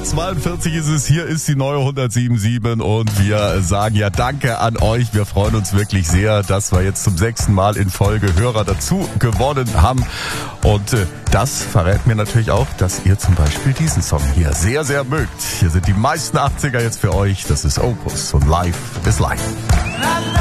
8:42 ist es. Hier ist die neue 107.7 und wir sagen ja Danke an euch. Wir freuen uns wirklich sehr, dass wir jetzt zum 6. Mal in Folge Hörer dazu gewonnen haben. Und das verrät mir natürlich auch, dass ihr zum Beispiel diesen Song hier sehr, sehr mögt. Hier sind die meisten 80er jetzt für euch. Das ist Opus und Life is Life.